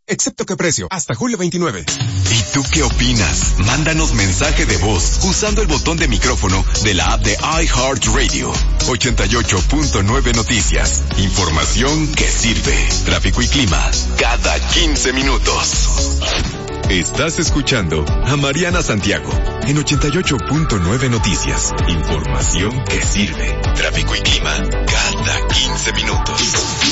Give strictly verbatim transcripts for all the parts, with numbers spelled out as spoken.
excepto que precio, hasta julio veintinueve. ¿Y tú qué opinas? Mándanos mensaje de voz usando el botón de micrófono de la app de iHeartRadio. ochenta y ocho punto nueve Noticias. Información que sirve. Tráfico y clima cada quince minutos. Estás escuchando a Mariana Santiago en ochenta y ocho punto nueve Noticias. Información que sirve. Tráfico y clima cada quince minutos.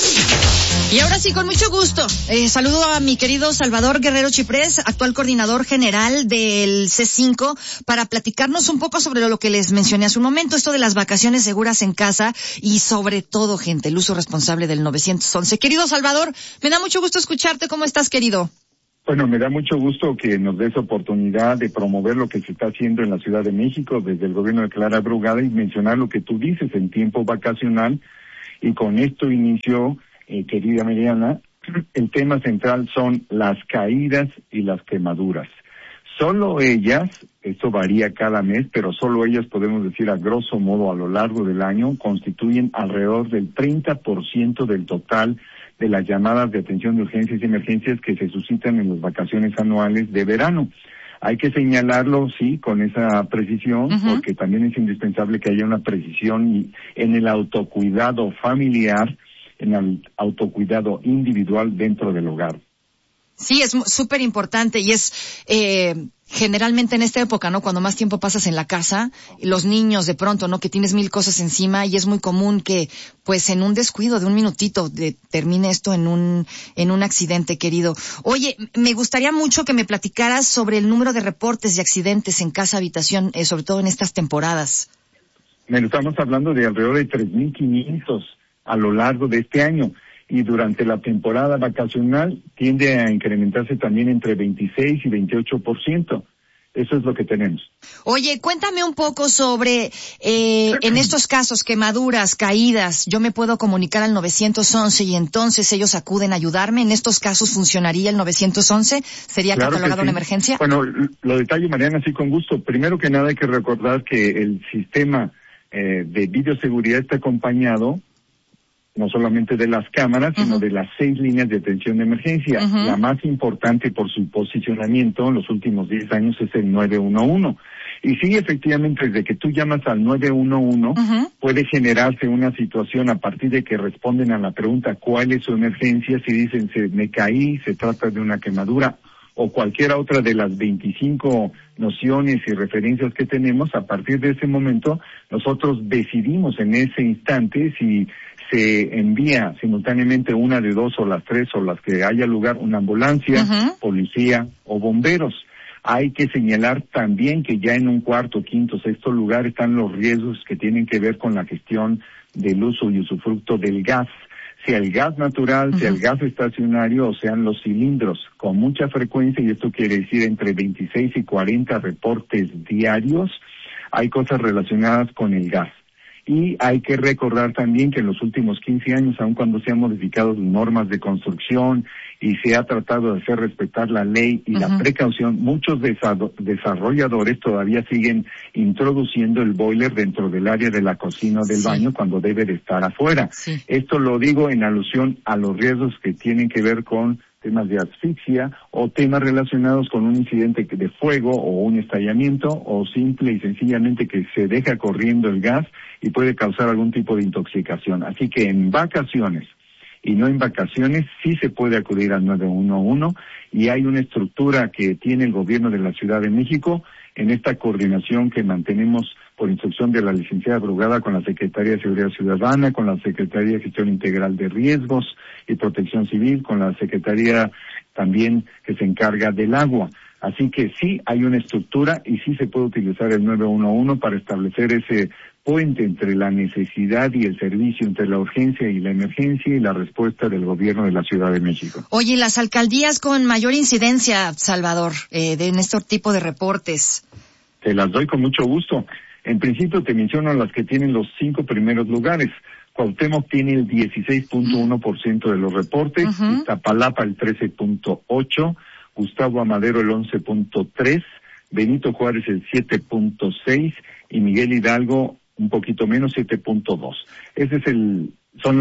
Y ahora sí, con mucho gusto, eh, saludo a mi querido Salvador Guerrero Chiprés, actual coordinador general del C cinco, para platicarnos un poco sobre lo que les mencioné hace un momento, esto de las vacaciones seguras en casa y sobre todo, gente, el uso responsable del nueve once. Querido Salvador, me da mucho gusto escucharte. ¿Cómo estás, querido? Bueno, me da mucho gusto que nos des oportunidad de promover lo que se está haciendo en la Ciudad de México desde el gobierno de Clara Brugada y mencionar lo que tú dices en tiempo vacacional. Y con esto inició, eh, querida Mariana, el tema central son las caídas y las quemaduras. Solo ellas, esto varía cada mes, pero solo ellas podemos decir a grosso modo a lo largo del año, constituyen alrededor del treinta por ciento del total de las llamadas de atención de urgencias y emergencias que se suscitan en las vacaciones anuales de verano. Hay que señalarlo, sí, con esa precisión, uh-huh. porque también es indispensable que haya una precisión en el autocuidado familiar, en el autocuidado individual dentro del hogar. Sí, es súper importante y es eh, generalmente en esta época, ¿no? Cuando más tiempo pasas en la casa, los niños de pronto, ¿no? Que tienes mil cosas encima y es muy común que, pues, en un descuido de un minutito de, termine esto en un en un accidente, querido. Oye, me gustaría mucho que me platicaras sobre el número de reportes de accidentes en casa habitación, eh, sobre todo en estas temporadas. Bueno, estamos hablando de alrededor de tres mil quinientos a lo largo de este año. Y durante la temporada vacacional tiende a incrementarse también entre veintiséis y veintiocho por ciento. Eso es lo que tenemos. Oye, cuéntame un poco sobre, eh, en estos casos, quemaduras, caídas, yo me puedo comunicar al nueve once y entonces ellos acuden a ayudarme. ¿En estos casos funcionaría el nueve once? ¿Sería claro catalogado sí. una emergencia? Bueno, lo detallo, Mariana, sí, con gusto. Primero que nada hay que recordar que el sistema eh, de videoseguridad está acompañado no solamente de las cámaras, uh-huh. sino de las seis líneas de atención de emergencia. Uh-huh. La más importante por su posicionamiento en los últimos diez años es el nueve once. Y sí, efectivamente, desde que tú llamas al nueve once, uh-huh. puede generarse una situación a partir de que responden a la pregunta ¿cuál es su emergencia? Si dicen, se me caí, se trata de una quemadura, o cualquier otra de las veinticinco nociones y referencias que tenemos, a partir de ese momento, nosotros decidimos en ese instante si se envía simultáneamente una de dos o las tres o las que haya lugar, una ambulancia, uh-huh. policía o bomberos. Hay que señalar también que ya en un cuarto, quinto, sexto lugar están los riesgos que tienen que ver con la gestión del uso y usufructo del gas, sea el gas natural, uh-huh. sea el gas estacionario o sean los cilindros, con mucha frecuencia, y esto quiere decir entre veintiséis y cuarenta reportes diarios, hay cosas relacionadas con el gas. Y hay que recordar también que en los últimos quince años, aun cuando se han modificado normas de construcción y se ha tratado de hacer respetar la ley y uh-huh. la precaución, muchos desa- desarrolladores todavía siguen introduciendo el boiler dentro del área de la cocina o del sí. baño cuando debe de estar afuera. Sí. Esto lo digo en alusión a los riesgos que tienen que ver con temas de asfixia o temas relacionados con un incidente de fuego o un estallamiento o simple y sencillamente que se deja corriendo el gas y puede causar algún tipo de intoxicación. Así que en vacaciones y no en vacaciones sí se puede acudir al nueve once y hay una estructura que tiene el gobierno de la Ciudad de México en esta coordinación que mantenemos por instrucción de la licenciada Brugada con la Secretaría de Seguridad Ciudadana, con la Secretaría de Gestión Integral de Riesgos y Protección Civil, con la Secretaría también que se encarga del agua. Así que sí hay una estructura y sí se puede utilizar el nueve once para establecer ese puente entre la necesidad y el servicio, entre la urgencia y la emergencia y la respuesta del gobierno de la Ciudad de México. Oye, las alcaldías con mayor incidencia, Salvador, eh, de, en este tipo de reportes. Te las doy con mucho gusto. En principio te menciono las que tienen los cinco primeros lugares. Cuauhtémoc tiene el dieciséis punto uno por ciento de los reportes, uh-huh. Iztapalapa el trece punto ocho por ciento, Gustavo Amadero el once punto tres por ciento, Benito Juárez el siete punto seis por ciento y Miguel Hidalgo un poquito menos, siete punto dos por ciento. Ese es el, son las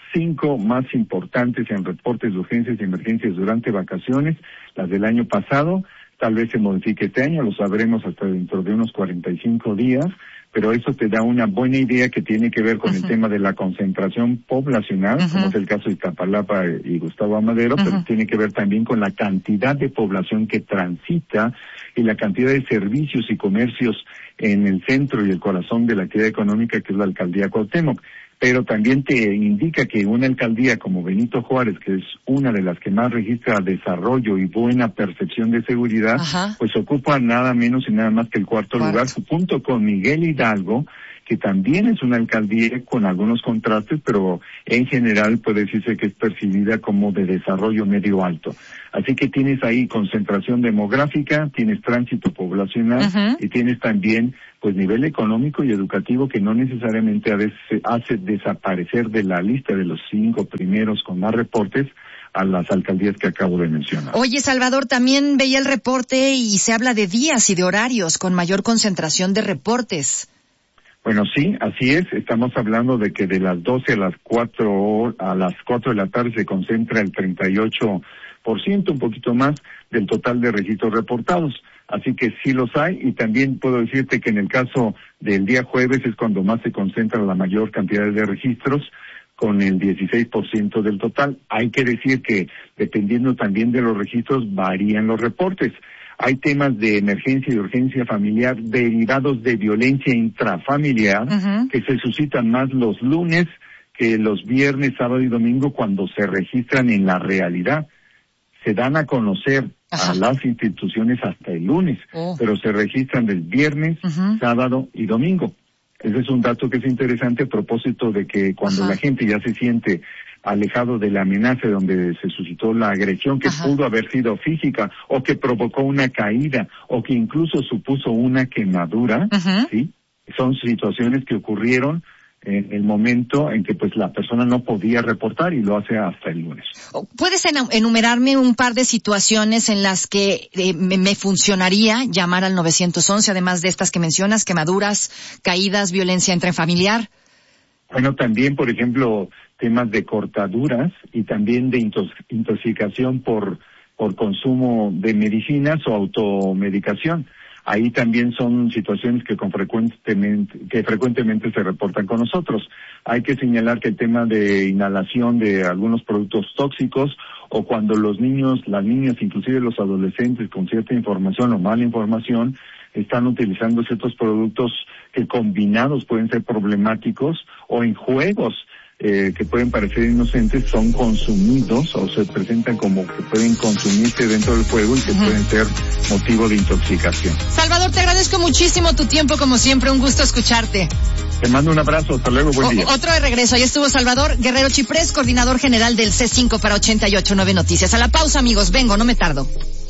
cinco más importantes en reportes de urgencias y emergencias durante vacaciones, las del año pasado. Tal vez se modifique este año, lo sabremos hasta dentro de unos cuarenta y cinco días, pero eso te da una buena idea que tiene que ver con uh-huh. el tema de la concentración poblacional, uh-huh. como es el caso de Iztapalapa y Gustavo Amadero, uh-huh. pero tiene que ver también con la cantidad de población que transita y la cantidad de servicios y comercios en el centro y el corazón de la actividad económica, que es la alcaldía Cuauhtémoc. Pero también te indica que una alcaldía como Benito Juárez, que es una de las que más registra desarrollo y buena percepción de seguridad, Ajá. pues ocupa nada menos y nada más que el cuarto, cuarto lugar, junto con Miguel Hidalgo, que también es una alcaldía con algunos contrastes, pero en general puede decirse que es percibida como de desarrollo medio alto. Así que tienes ahí concentración demográfica, tienes tránsito poblacional uh-huh. y tienes también pues nivel económico y educativo que no necesariamente a veces hace desaparecer de la lista de los cinco primeros con más reportes a las alcaldías que acabo de mencionar. Oye, Salvador, también veía el reporte y se habla de días y de horarios con mayor concentración de reportes. Bueno, sí, así es. Estamos hablando de que de las doce a las cuatro a las cuatro de la tarde se concentra el treinta y ocho por ciento, un poquito más del total de registros reportados. Así que sí los hay, y también puedo decirte que en el caso del día jueves es cuando más se concentra la mayor cantidad de registros, con el dieciséis por ciento del total. Hay que decir que dependiendo también de los registros varían los reportes. Hay temas de emergencia y urgencia familiar derivados de violencia intrafamiliar uh-huh. que se suscitan más los lunes que los viernes, sábado y domingo, cuando se registran en la realidad. Se dan a conocer Ajá. a las instituciones hasta el lunes, oh. pero se registran del viernes, uh-huh. sábado y domingo. Ese es un dato que es interesante a propósito de que cuando Ajá. la gente ya se siente alejado de la amenaza donde se suscitó la agresión, que Ajá. pudo haber sido física o que provocó una caída o que incluso supuso una quemadura, Ajá. ¿sí? Son situaciones que ocurrieron en el momento en que pues la persona no podía reportar y lo hace hasta el lunes. ¿Puedes enumerarme un par de situaciones en las que eh, me, me funcionaría llamar al nueve once, además de estas que mencionas, quemaduras, caídas, violencia intrafamiliar? Bueno, también, por ejemplo, temas de cortaduras y también de intos- intoxicación por, por consumo de medicinas o automedicación. Ahí también son situaciones que con frecuentemente, que frecuentemente se reportan con nosotros. Hay que señalar que el tema de inhalación de algunos productos tóxicos, o cuando los niños, las niñas, inclusive los adolescentes con cierta información o mala información, están utilizando ciertos productos que combinados pueden ser problemáticos, o en juegos Eh, que pueden parecer inocentes son consumidos o se presentan como que pueden consumirse dentro del juego y que uh-huh. pueden ser motivo de intoxicación. Salvador, te agradezco muchísimo tu tiempo, como siempre, un gusto escucharte. Te mando un abrazo, hasta luego, buen o, día. Otro de regreso, ahí estuvo Salvador Guerrero Chiprés, coordinador general del C cinco para ochenta y ocho punto nueve Noticias. A la pausa, amigos, vengo, no me tardo.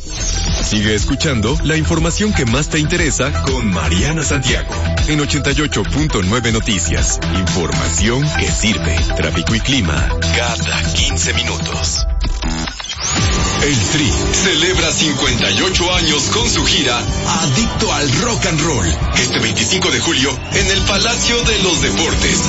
Sigue escuchando la información que más te interesa con Mariana Santiago en ochenta y ocho punto nueve Noticias. Información que sirve. Tráfico y clima cada quince minutos. El Tri celebra cincuenta y ocho años con su gira Adicto al Rock and Roll, este veinticinco de julio en el Palacio de los Deportes.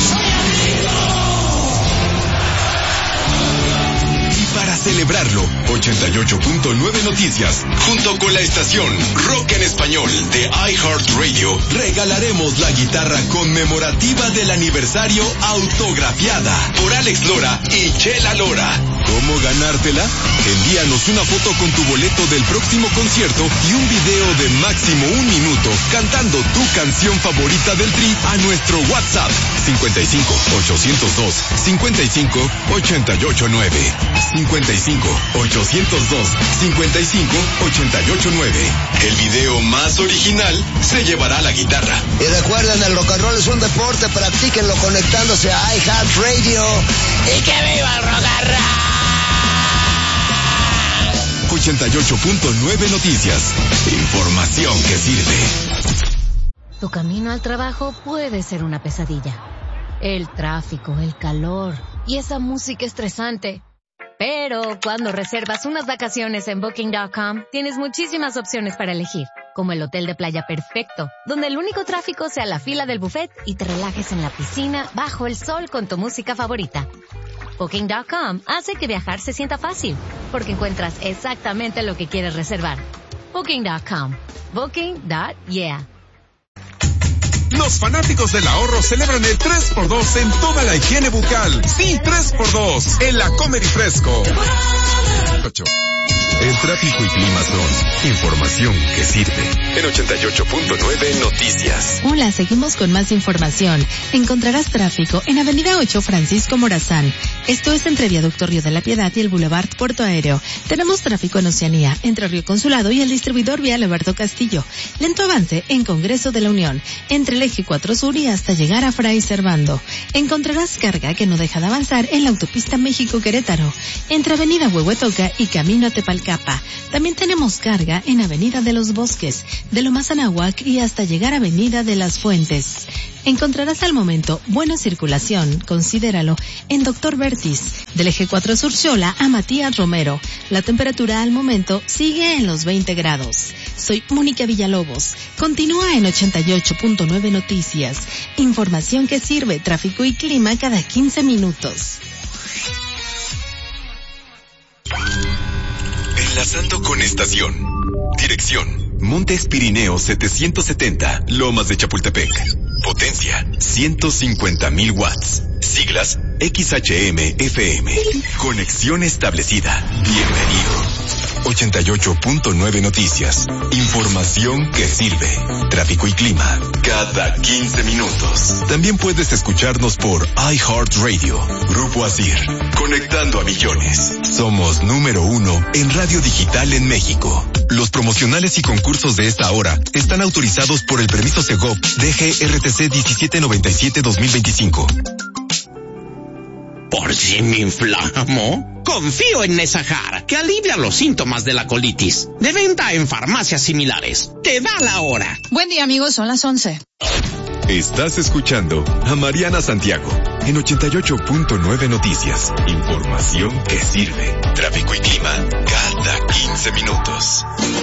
Para celebrarlo, ochenta y ocho punto nueve Noticias, junto con la estación Rock en Español de iHeartRadio, regalaremos la guitarra conmemorativa del aniversario autografiada por Alex Lora y Chela Lora. ¿Cómo ganártela? Envíanos una foto con tu boleto del próximo concierto y un video de máximo un minuto cantando tu canción favorita del Tri a nuestro WhatsApp cincuenta y cinco, ochocientos dos, cincuenta y cinco, ochenta y ocho nueve. cincuenta y cinco, ochocientos dos, cincuenta y cinco, ochenta y ocho nueve. El video más original se llevará la guitarra. Y recuerden, el rock and roll es un deporte, practíquenlo conectándose a iHeartRadio. ¡Y que viva el rock and roll! ochenta y ocho punto nueve Noticias. Información que sirve. Tu camino al trabajo puede ser una pesadilla. El tráfico, el calor y esa música estresante. Pero cuando reservas unas vacaciones en Booking punto com, tienes muchísimas opciones para elegir, como el hotel de playa perfecto, donde el único tráfico sea la fila del buffet y te relajes en la piscina bajo el sol con tu música favorita. Booking punto com hace que viajar se sienta fácil, porque encuentras exactamente lo que quieres reservar. Booking punto com. Booking. Yeah. Los fanáticos del ahorro celebran el tres por dos en toda la higiene bucal. Sí, tres por dos en la Comer y Fresco. El tráfico y clima son información que sirve. En ochenta y ocho punto nueve Noticias. Hola, seguimos con más información. Encontrarás tráfico en Avenida ocho Francisco Morazán. Esto es entre Viaducto Río de la Piedad y el Boulevard Puerto Aéreo. Tenemos tráfico en Oceanía, entre Río Consulado y el distribuidor vial Alberto Castillo. Lento avance en Congreso de la Unión, entre el Eje cuatro Sur y hasta llegar a Fray Servando. Encontrarás carga que no deja de avanzar en la autopista México-Querétaro, entre Avenida Huehuetoca y Camino a Tepalcapa. También tenemos carga en Avenida de los Bosques, de Lomas Anáhuac y hasta llegar a Avenida de las Fuentes. Encontrarás al momento buena circulación, considéralo, en Doctor Vertis, del Eje cuatro Sur Xola a Matías Romero. La temperatura al momento sigue en los veinte grados. Soy Mónica Villalobos. Continúa en ochenta y ocho punto nueve Noticias. Información que sirve, tráfico y clima cada quince minutos. Enlazando con estación. Dirección: Montes Pirineos setecientos setenta, Lomas de Chapultepec. Potencia: ciento cincuenta mil watts. Siglas: X H M F M. Conexión establecida. Bienvenido. ochenta y ocho punto nueve Noticias. Información que sirve. Tráfico y clima cada quince minutos. También puedes escucharnos por iHeartRadio. Grupo Asir. Conectando a millones. Somos número uno en radio digital en México. Los promocionales y concursos de esta hora están autorizados por el permiso Segov D G R T C diecisiete noventa y siete dos mil veinticinco. ¿Por si me inflamo? Confío en Nesajar, que alivia los síntomas de la colitis. De venta en farmacias similares. Te da la hora. Buen día, amigos, son las once. Estás escuchando a Mariana Santiago en ochenta y ocho punto nueve Noticias. Información que sirve. Tráfico y clima cada quince minutos.